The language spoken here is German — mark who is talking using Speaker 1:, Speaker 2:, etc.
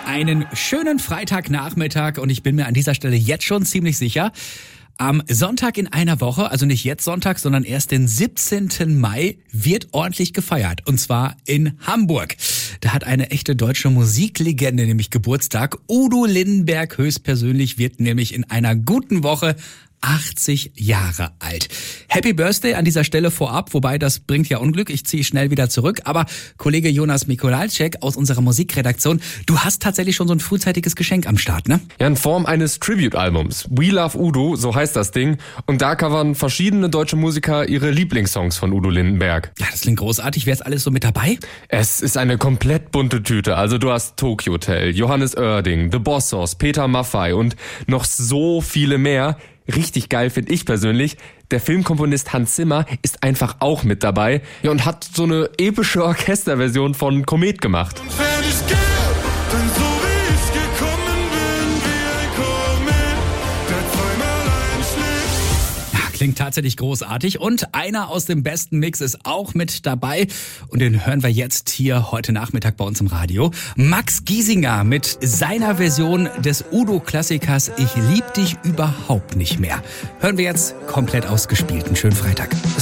Speaker 1: Einen schönen Freitagnachmittag und ich bin mir an dieser Stelle jetzt schon ziemlich sicher, am Sonntag in einer Woche, also nicht jetzt Sonntag, sondern erst den 17. Mai, wird ordentlich gefeiert. Und zwar in Hamburg. Da hat eine echte deutsche Musiklegende nämlich Geburtstag. Udo Lindenberg höchstpersönlich wird nämlich in einer guten Woche 80 Jahre alt. Happy Birthday an dieser Stelle vorab, wobei das bringt ja Unglück. Ich ziehe schnell wieder zurück. Aber Kollege Jonas Mikolajczyk aus unserer Musikredaktion, du hast tatsächlich schon so ein frühzeitiges Geschenk am Start, ne?
Speaker 2: Ja, in Form eines Tribute-Albums. We Love Udo, so heißt das Ding. Und da covern verschiedene deutsche Musiker ihre Lieblingssongs von Udo Lindenberg.
Speaker 1: Ja, das klingt großartig. Wer ist alles so mit dabei?
Speaker 2: Es ist eine komplett bunte Tüte. Also du hast Tokyo Hotel, Johannes Oerding, The Bossos, Peter Maffay und noch so viele mehr. Richtig geil finde ich persönlich. Der Filmkomponist Hans Zimmer ist einfach auch mit dabei. Ja, und hat so eine epische Orchesterversion von Komet gemacht.
Speaker 3: Wenn ich gehe, dann so wie ich gekommen bin, wie ein Komet, der zweimal einschlägt.
Speaker 1: Ja, klingt tatsächlich großartig. Und einer aus dem besten Mix ist auch mit dabei. Und den hören wir jetzt hier heute Nachmittag bei uns im Radio. Max Giesinger mit seiner Version des Udo-Klassikers Ich lieb dich überhaupt nicht mehr. Hören wir jetzt komplett ausgespielt. Einen schönen Freitag.